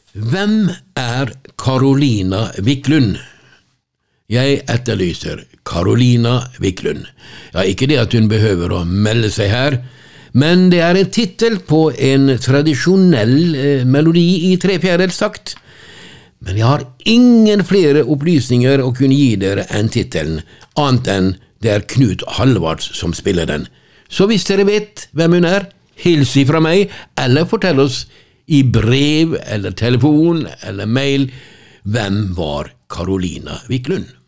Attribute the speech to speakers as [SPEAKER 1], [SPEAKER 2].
[SPEAKER 1] Hvem Carolina Wiklund? Jeg etterlyser Carolina Wiklund. Ja, ikke det at hun behøver å melde seg her, men det en titel på en tradisjonell melodi i 3/4 takt. Men jeg har ingen flere opplysninger å kunne gi dere enn titelen, annet enn det Knut Halvards som spiller den. Så hvis dere vet hvem hun hils ifra meg, eller fortell oss i brev, eller telefon, eller mail, hvem var Carolina Wiklund?